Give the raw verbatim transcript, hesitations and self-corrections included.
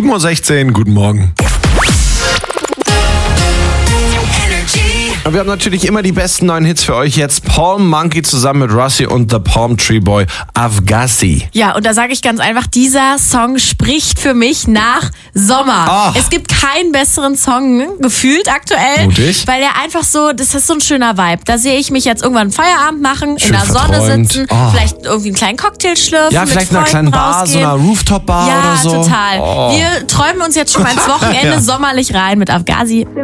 sieben Uhr sechzehn, guten Morgen. Und wir haben natürlich immer die besten neuen Hits für euch. Jetzt Palm Monkey zusammen mit Russi und The Palm Tree Boy, Afghasi. Ja, und da sage ich ganz einfach, dieser Song spricht für mich nach Sommer. Oh. Es gibt keinen besseren Song, gefühlt aktuell. Mutig. Weil er einfach so, das ist so ein schöner Vibe. Da sehe ich mich jetzt irgendwann Feierabend machen, Schön in der Sonne verträumt. sitzen, Oh. vielleicht irgendwie einen kleinen Cocktail schlürfen. Ja, mit vielleicht in einer Freunden kleinen Bar, so rausgehen. einer Rooftop-Bar ja, oder so. Ja, total. Oh. Wir träumen uns jetzt schon mal ins Wochenende Ja. sommerlich rein mit Afghasi.